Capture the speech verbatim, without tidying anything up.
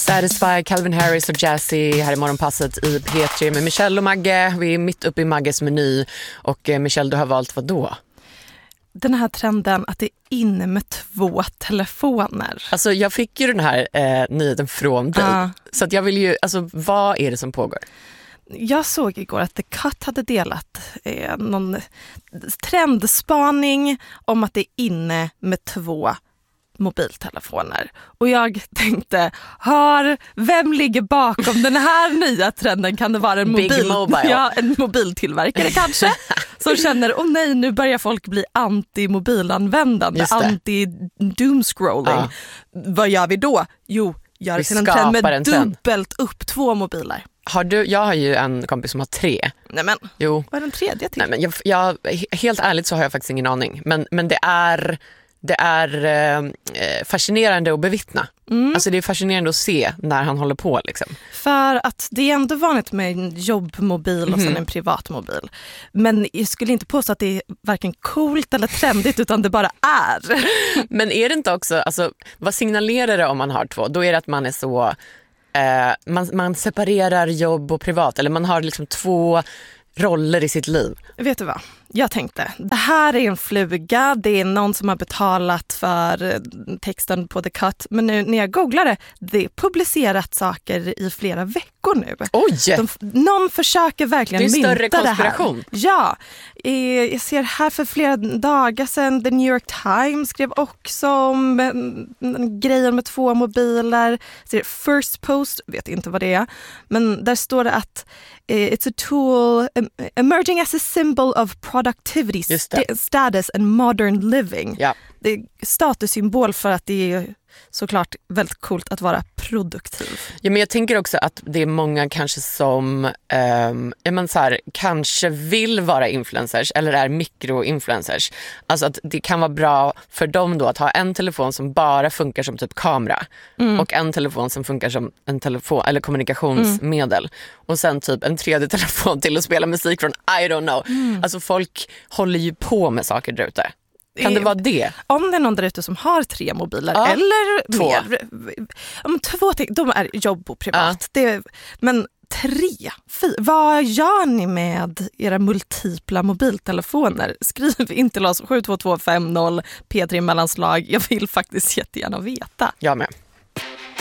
Satisfy, Calvin Harris och Jazzy här i morgonpasset i P tre med Michelle och Magge. Vi är mitt uppe i Magges meny. Och Michelle, du har valt vad då? Den här trenden att det är inne med två telefoner. Alltså jag fick ju den här eh, nyheten från dig. Uh. Så att jag vill ju, alltså vad är det som pågår? Jag såg igår att The Cut hade delat eh, någon trendspaning om att det är inne med två mobiltelefoner. Och jag tänkte, har, vem ligger bakom den här nya trenden? Kan det vara en, mobil, ja, en mobiltillverkare kanske? Som känner, åh oh nej, nu börjar folk bli anti-mobilanvändande, anti-doomscrolling. Ja. Vad gör vi då? Jo, gör till en trend med en dubbelt upp två mobiler. Har du, jag har ju en kompis som har tre. Nej men, jo. Vad är den tredje till? Nej, men jag, jag, helt ärligt så har jag faktiskt ingen aning. Men, men det är... Det är eh, fascinerande att bevittna. Mm. Alltså det är fascinerande att se när han håller på. Liksom. För att det är ändå vanligt med en jobbmobil och mm. sen en privatmobil. Men jag skulle inte påstå att det är varken coolt eller trendigt utan det bara är. Men är det inte också, alltså, vad signalerar det om man har två? Då är det att man är så, eh, man, man separerar jobb och privat. Eller man har liksom två roller i sitt liv. Vet du vad? Jag tänkte, det här är en fluga, det är någon som har betalat för texten på The Cut. Men nu när jag googlade, det är publicerat saker i flera veckor nu. Oj! De, någon försöker verkligen mynta det här. Det är en större konspiration. Ja, jag ser här för flera dagar sedan, The New York Times skrev också om grejer med två mobiler. First Post, vet inte vad det är, men där står det att it's a tool emerging as a symbol of productivity, st- status and modern living. Ja. Det är statussymbol för att det är såklart väldigt coolt att vara produktiv. Ja, men jag tänker också att det är många kanske som um, är man så här, kanske vill vara influencers eller är mikroinfluencers. Alltså att det kan vara bra för dem då att ha en telefon som bara funkar som typ kamera mm. och en telefon som funkar som en telefon eller kommunikationsmedel mm. och sen typ en tredje telefon till att spela musik från I don't know. Mm. Alltså folk håller ju på med saker där ute. Kan det vara det? Om det är någon där ute som har tre mobiler ja, eller två. mer. Om två, de är jobb och privat. Ja. Det, men tre, fyra, vad gör ni med era multipla mobiltelefoner? Skriv in till oss sju två två fem noll P tre mellanslag. Jag vill faktiskt jättegärna veta. Jag med.